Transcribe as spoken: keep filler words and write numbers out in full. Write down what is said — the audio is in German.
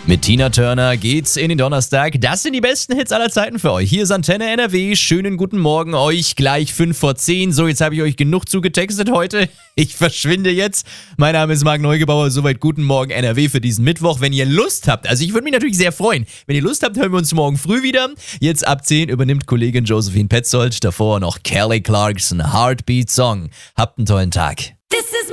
Mit Tina Turner geht's in den Donnerstag. Das sind die besten Hits aller Zeiten für euch. Hier ist Antenne N R W. Schönen guten Morgen euch. Gleich fünf vor zehn. So, jetzt habe ich euch genug zugetextet heute. Ich verschwinde jetzt. Mein Name ist Marc Neugebauer. Soweit guten Morgen N R W für diesen Mittwoch. Wenn ihr Lust habt, also ich würde mich natürlich sehr freuen. Wenn ihr Lust habt, hören wir uns morgen früh wieder. Jetzt ab zehn übernimmt Kollegin Josephine Petzold. Davor noch Kelly Clarkson, Heartbeat Song. Habt einen tollen Tag.